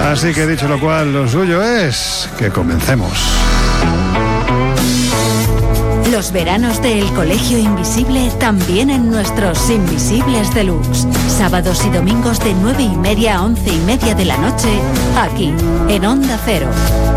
Así que dicho lo cual, lo suyo es que comencemos. Los veranos del Colegio Invisible también en nuestros Invisibles Deluxe. Sábados y domingos de 9:30 a 11:30 de la noche, aquí, en Onda Cero.